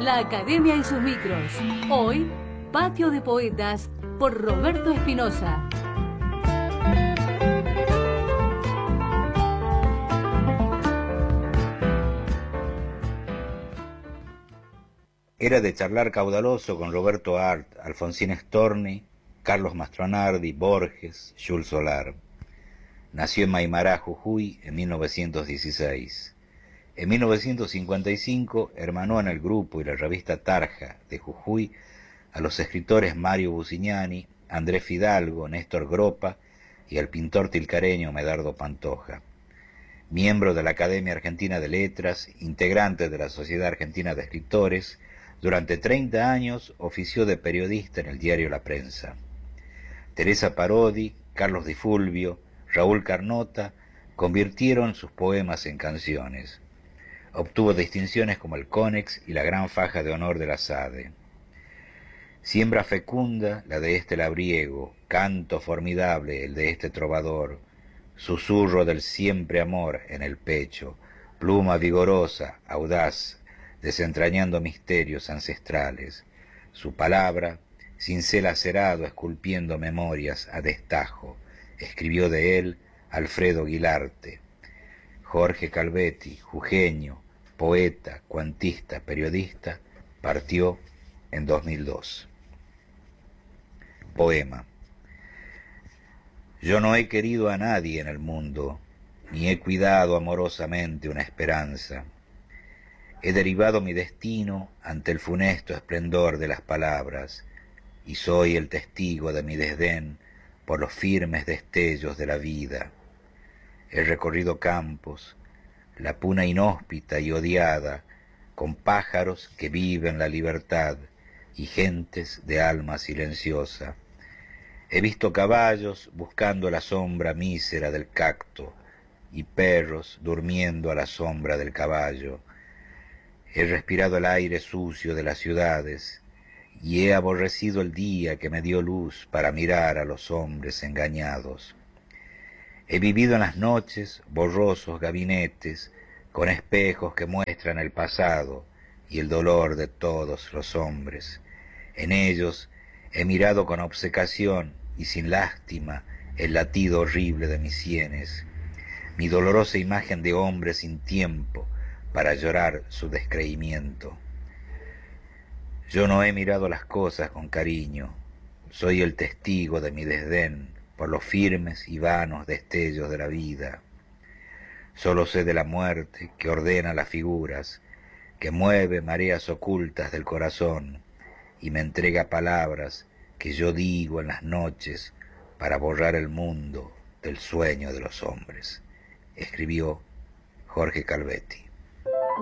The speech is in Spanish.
la Academia y sus micros. Hoy, Patio de Poetas por Roberto Espinosa. Era de charlar caudaloso con Roberto Art, Alfonsín Storni, Carlos Mastronardi, Borges, Jules Solar. Nació en Maimará, Jujuy, en 1916. En 1955 hermanó en el grupo y la revista Tarja de Jujuy a los escritores Mario Busignani, Andrés Fidalgo, Néstor Gropa y al pintor tilcareño Medardo Pantoja. Miembro de la Academia Argentina de Letras, integrante de la Sociedad Argentina de Escritores, durante 30 años ofició de periodista en el diario La Prensa. Teresa Parodi, Carlos Di Fulvio, Raúl Carnota convirtieron sus poemas en canciones. Obtuvo distinciones como el Conex y la Gran Faja de Honor de la SADE. Siembra fecunda la de este labriego, canto formidable el de este trovador, susurro del siempre amor en el pecho, pluma vigorosa, audaz, desentrañando misterios ancestrales. Su palabra, cincel acerado esculpiendo memorias a destajo, escribió de él Alfredo Guilarte. Jorge Calvetti, jujeño, poeta, cuantista, periodista, partió en 2002. Poema. Yo no he querido a nadie en el mundo, ni he cuidado amorosamente una esperanza. He derivado mi destino ante el funesto esplendor de las palabras, y soy el testigo de mi desdén por los firmes destellos de la vida. He recorrido campos, la puna inhóspita y odiada, con pájaros que viven la libertad y gentes de alma silenciosa. He visto caballos buscando la sombra mísera del cacto y perros durmiendo a la sombra del caballo. He respirado el aire sucio de las ciudades y he aborrecido el día que me dio luz para mirar a los hombres engañados. He vivido en las noches borrosos gabinetes con espejos que muestran el pasado y el dolor de todos los hombres. En ellos he mirado con obcecación y sin lástima el latido horrible de mis sienes, mi dolorosa imagen de hombre sin tiempo para llorar su descreimiento. Yo no he mirado las cosas con cariño, soy el testigo de mi desdén por los firmes y vanos destellos de la vida. Solo sé de la muerte que ordena las figuras, que mueve mareas ocultas del corazón y me entrega palabras que yo digo en las noches para borrar el mundo del sueño de los hombres. Escribió Jorge Calvetti.